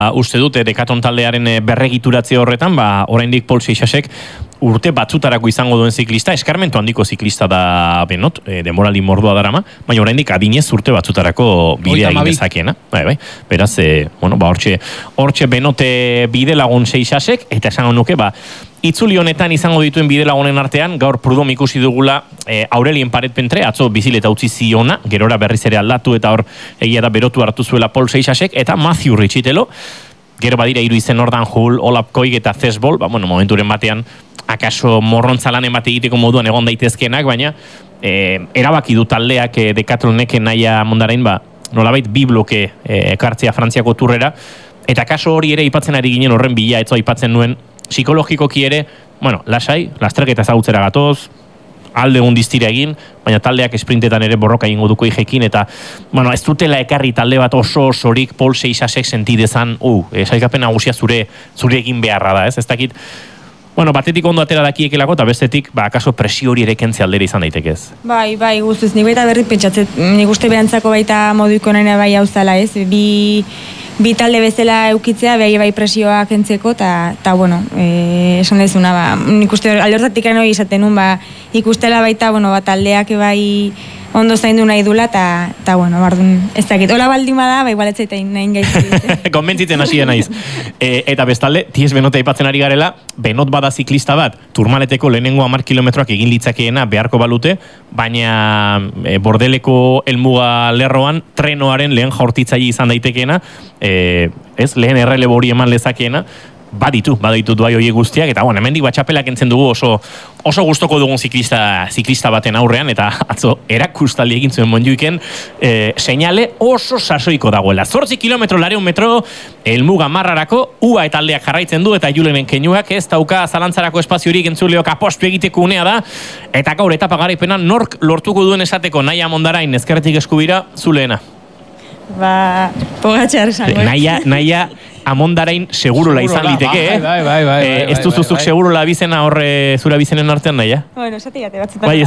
uste dute Decathlon taldearen berregituratze horretan, oraindik Paul Seixasek urte batzutarako izango duen ziklista, eskarmentu handiko ziklista da Benot, demoraldi mordua darama, baina oraindik adinez urte batzutarako bidea egin dezakeena. Bai. Beraz, hortxe Benote bide lagun Seixasek, eta esango nuke, itzuli honetan izango dituen bide lagunen artean, gaur Prudom ikusi dugula Aurelien Paret-Pentre, atzo bizileta utzi ziona, gerora berriz ere aldatu, eta hor egia da berotu hartu zuela Paul Seixasek, eta Matthew Richitelo, gero badira hiru izen Ordan Hull, Olaf Koig eta Thesbol, momenturen batean, akaso morrontzalan emate egiteko moduan egon daitezkeenak, baina erabaki du taldeak Decathlonek naia Mondarain, nolabait bi bloke ekartzea Frantziako turrera, eta kaso hori ere aipatzen ari ginen horren bila, etzo aipatzen nuen, psikologikoki ere, lasai, lasterketa ezagutzera gatoz, alde diztira egin, baina taldeak esprintetan ere borroka egingo duko ijekin, eta, ez dutela ekarri talde bat osorik Paul Seixasek sentidezan, sailkapen nagusia zure egin beharra da, ez dakit, batetik ondo atera dakiekelako, eta bestetik, akaso presio hori ere kentze aldera izan daitekez. Bai, guztuz, nik baita berri pentsatzet, nik uste behantzako baita moduiko nena bai hauzala, ez? Bi talde bezala eukitzea, bai presioa kentzeko, eta esan dezuna, nik uste aldortatik hori izaten nun, ikustela baita, taldeak bai ondo zaindu nahi dula, eta bardun, ez dakit. Ola baldin bada, igual etzaitain nahi gaizki. Konbentzitzen hasia naiz. Eta bestalde, Ties Benot aipatzen ari garela, Benot bada ziklista bat, Turmaleteko lehenengo 10 kilometroak egin litzakeena beharko balute, baina Bordeleko helmuga lerroan, trenoaren lehen jaurtitzaile izan daitekeena, lehen errelebo hori eman lezakeena, baditu duai horiek guztiak, eta hemendik txapelak entzen dugu oso gustoko dugun ziklista baten aurrean, eta atzo erakustali egin zuen Montjuiken seinale oso sasoiko dagoela. 8 kilometro, 200 metro, helmuga marrarako, ua eta aldeak jarraitzen du, eta Julenen keinuak ez dauka zalantzarako espaziorik entzuleok apostu egiteko unea da, eta gaur etapa garaipena nork lortuko duen esateko Naia Mondarain ezkerretik eskubira zuleena. Pogačar esango. Naia Amondarain segurola izan liteke, Bai. Ez duzuzuk segurola bizena horre zura bizenen artean, Naia? Esate jate batzutan. Bai, ez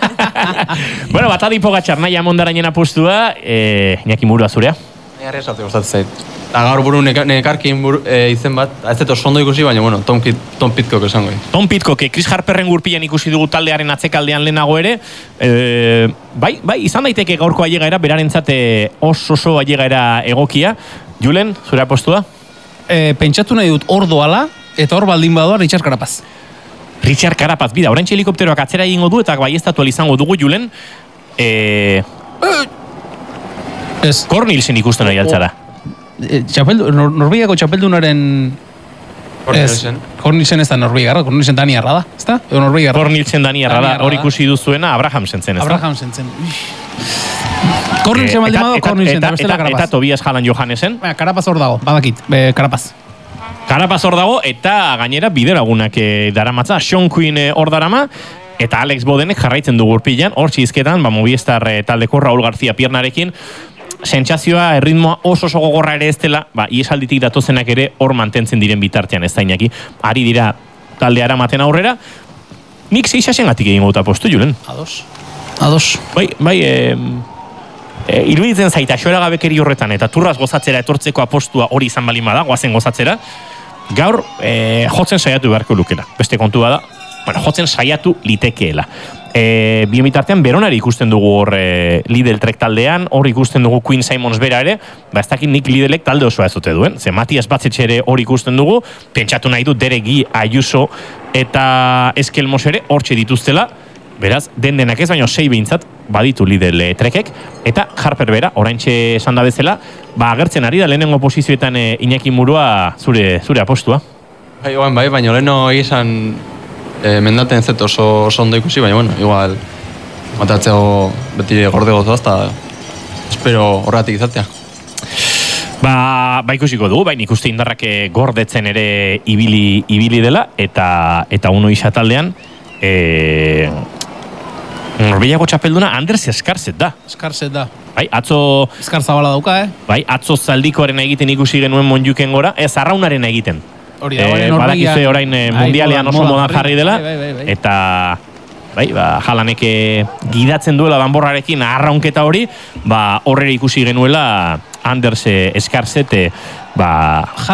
da. Batadi Pogačar, Naia Mondarainen apustua, Iñaki Murua zurea? Naia esate gustatzen zait. Gaur buru nekarkin izen bat, ez dut oso ondo ikusi, baina, Tom Pitcock esango. Tom Pitcock, Chris Harperren gurpilan ikusi dugu taldearen atzekaldean lehenago ere, bai, izan daiteke gaurko ailegaera, berarentzat oso ailegaera egokia. Julen, zure apostua? Pentsatu nahi dut hor doala, eta hor baldin badoa Richard Carapaz. Richard Carapaz, bida, orain helikopteroak atzera egingo du, eta baieztatu izango dugu, Julen. Cornelsen ikusten nahi altzara. Norvegiako txapeldunaren... Cornelsen ez da Norvegiarra, Cornelsen Daniarra da, ez da? Cornelsen Daniarra da, hor ikusi duzuena Abrahamsen zen, ez da? Abrahamsen zen. Cornelsen baldin bado, Cornelsen, eta bestela Carapaz. Eta Tobias Jalan Johannesen. Carapaz hor dago, badakit, Carapaz. Carapaz hor dago, eta gainera bideragunak daramatza, Sean Quinn hor darama, eta Alex Bodenek jarraitzen dugu urpilan, hor txizketan, Movistar taldeko Raúl García Piernarekin, sentsazioa, erritmoa oso gogorra ere ez dela, iesalditik datozenak ere hor mantentzen diren bitartean ez da Iñaki. Ari dira taldeara maten aurrera, nik Seixasen gatik egin gauta postu, Julen. Ados. Bai, iruditzen zaita xoera gabekeri horretan, eta turraz gozatzera etortzeko apostua hori izan balin bada, goazen gozatzera, gaur jotzen saiatu beharko lukela. Beste kontua da, jotzen saiatu litekeela. Biomitartean Beronari ikusten dugu hor Lidl Trek taldean, hor ikusten dugu Quinn Simons bera ere, ez dakit nik Lidlek talde osoa ez dute duen, ze Matias Batzetxe ere hor ikusten dugu, pentsatu nahi du Deregi, Ayuso eta Eskelmos ere hortxe dituztela, beraz, denak ez, baina 6 behintzat baditu Lidl Trekek, eta Harper bera, oraintxe esan da bezala, agertzen ari da lehenengo posizioetan Iñaki Murua zure apostua. Bai, baina leheno egizan mendaten zet oso ondo ikusi, baina, igual matatzeo beti gorde gozoaz, eta espero horretik izatea. Ba ikusiko dugu, baina ikuste indarrak gordetzen ere ibili dela, eta uno isa taldean, Norvegiako txapelduna Anders Skarseth da. Bai, atzo... Skarzabala dauka, Bai, atzo zaldikoaren egiten ikusi genuen Montjuiken gora, ez arraunaren egiten. Badakizue orain mundialean oso modan jarri dela, eta Jalanek gidatzen duela danborrarekin arraunketa hori, horrela ikusi genuela Anders Skarseth ba,